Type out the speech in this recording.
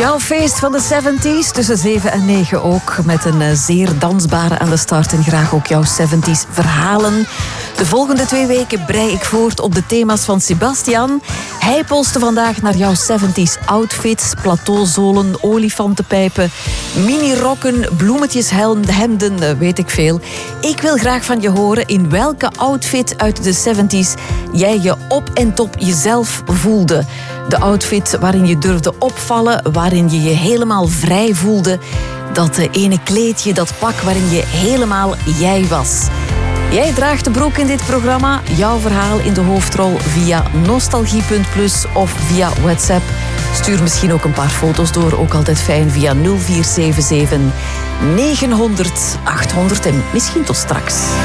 Jouw feest van de 70s, tussen 7 en 9 ook. Met een zeer dansbare aan de start en graag ook jouw 70s verhalen. De volgende 2 weken brei ik voort op de thema's van Sebastian. Hij polste vandaag naar jouw 70s outfits. Plateauzolen, olifantenpijpen, mini-rokken, bloemetjeshemden, weet ik veel. Ik wil graag van je horen in welke outfit uit de 70s jij je op en top jezelf voelde. De outfit waarin je durfde opvallen, waarin je je helemaal vrij voelde. Dat ene kleedje, dat pak waarin je helemaal jij was. Jij draagt de broek in dit programma. Jouw verhaal in de hoofdrol via nostalgie.plus of via WhatsApp. Stuur misschien ook een paar foto's door, ook altijd fijn via 0477 900 800 en misschien tot straks.